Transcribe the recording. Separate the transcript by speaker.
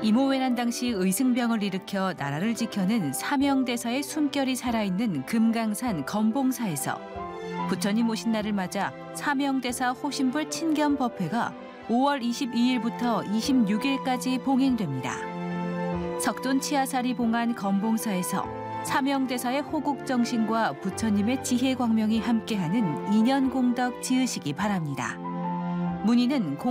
Speaker 1: 이모회란 당시 의승병을 일으켜 나라를 지켜낸 사명대사의 숨결이 살아있는 금강산 검봉사에서 부처님 오신 날을 맞아 사명대사 호신불 친견법회가 5월 22일부터 26일까지 봉행됩니다. 석돈 치아사리 봉안 검봉사에서 사명대사의 호국정신과 부처님의 지혜광명이 함께하는 인연공덕 지으시기 바랍니다. 문의는